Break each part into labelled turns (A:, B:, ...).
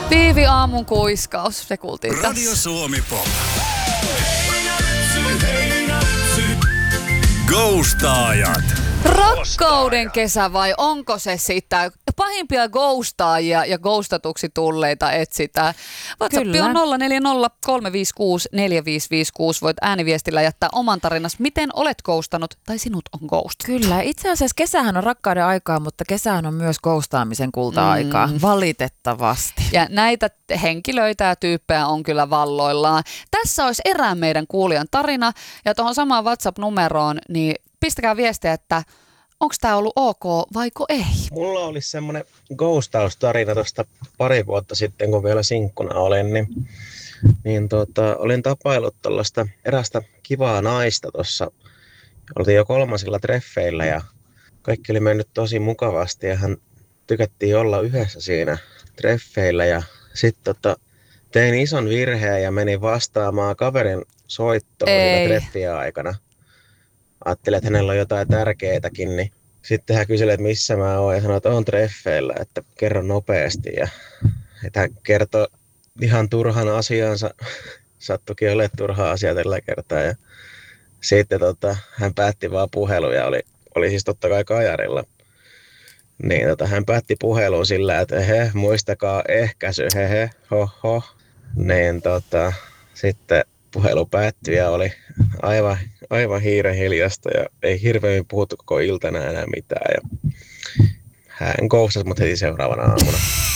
A: Viivi aamun kuiskaus, se kuultiin tässä.
B: Radio Suomi Pop. Ghostaajat.
A: Rakkauden kesä vai onko se sitä? Pahimpia ghostaajia ja ghostatuksi tulleita etsitään. WhatsApp on 0403564556. Voit ääniviestillä jättää oman tarinas. Miten olet ghostannut tai sinut on ghost?
C: Kyllä, itse asiassa kesähän on rakkauden aikaa, mutta kesähän on myös ghostaamisen kulta-aikaa, valitettavasti.
A: Ja näitä henkilöitä ja tyyppejä on kyllä valloillaan. Tässä olisi erään meidän kuulijan tarina ja tuohon samaan WhatsApp-numeroon, niin pistäkää viestiä, että onko tämä ollut ok vaiko ei?
D: Mulla oli semmoinen ghostaustarina tuosta pari vuotta sitten, kun vielä sinkkuna olin, niin olin tapaillut tuollaista erästä kivaa naista tuossa. Oltiin jo 3. treffeillä ja kaikki oli mennyt tosi mukavasti ja hän tykättiin olla yhdessä siinä treffeillä ja sitten tein ison virheen ja menin vastaamaan kaverin soittoon treffien aikana. Ajattelin, että hänellä on jotain tärkeätäkin, niin sitten hän kyseli, että missä mä oon ja sanoi, että oon treffeillä, että kerro nopeasti. Ja että hän kertoi ihan turhan asiansa, sattuikin olemaan turha asia tällä kertaa. Ja sitten hän päätti vaan puhelun ja oli siis totta kai kajarilla. Niin hän päätti puhelun sillä, että muistakaa ehkäisy, ho. Niin sitten puhelu päättyi ja oli aivan hiiren hiljasta ja ei hirveämmin puhuttu koko iltana enää mitään. Ja hän ghostasi mut heti seuraavana aamuna.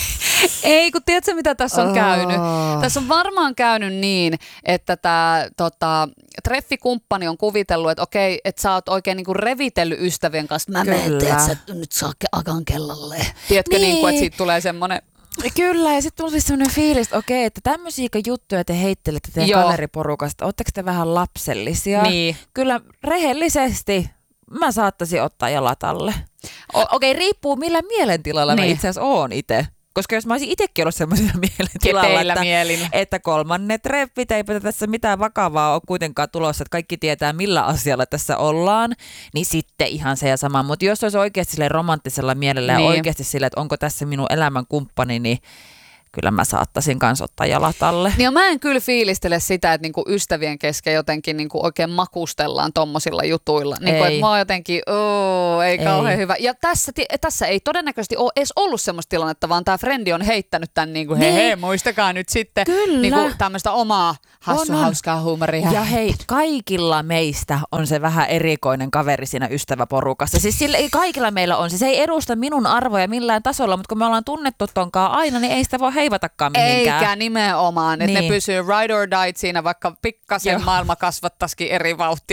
A: Ei, kun tiedätkö mitä tässä on käynyt? Tässä on varmaan käynyt niin, että tämä treffikumppani on kuvitellut, että okei, että sä oot oikein niinku revitellyt ystävien kanssa. Mä menen, että sä nyt saa akan kellalle. Tiedätkö, niin. Että siitä tulee semmoinen...
C: Kyllä, ja sitten tuli sellainen fiilis, että okei, että tämmöisiä juttuja te heittelette teidän kaveriporukasta. Oletteko te vähän lapsellisia?
A: Niin.
C: Kyllä rehellisesti mä saattaisin ottaa jalat alle. Okei, riippuu millä mielentilalla mä itse asiassa oon itse. Koska jos mä olisin itsekin ollut semmoisella mielentilalla, että 3. treffit, eipä tässä mitään vakavaa ole kuitenkaan tulossa, että kaikki tietää millä asialla tässä ollaan, niin sitten ihan se ja sama. Mutta jos olisi oikeasti sille romanttisella mielellä ja oikeasti sille, että onko tässä minun elämän kumppani, niin kyllä mä saattaisin kanssa ottaa jalat alle.
A: Niin mä en kyllä fiilistele sitä, että niinku ystävien kesken jotenkin niinku oikein makustellaan tommosilla jutuilla. Niinku, että mä oon jotenkin, ei kauhean hyvä. Ja tässä ei todennäköisesti ole edes ollut semmoista tilannetta, vaan tää frendi on heittänyt tän niinku, muistakaa nyt sitten niinku, tämmöistä omaa hauskaa huumoria.
C: Ja hei, kaikilla meistä on se vähän erikoinen kaveri siinä ystäväporukassa. Siis kaikilla meillä on se ei edusta minun arvoja millään tasolla, mutta kun me ollaan tunnettu tonkaan aina, niin ei sitä voi heivatakaan mihinkään.
A: Eikä nimenomaan, että ne pysyy ride or die siinä, vaikka pikkasen maailma kasvattaisikin eri vauhtia.